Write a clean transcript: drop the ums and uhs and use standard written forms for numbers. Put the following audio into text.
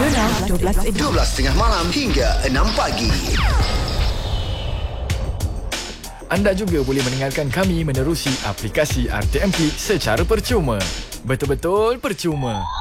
Dengar 12.30 malam hingga 6 pagi. Anda juga boleh mendengarkan kami menerusi aplikasi RTMP secara percuma. Betul-betul percuma.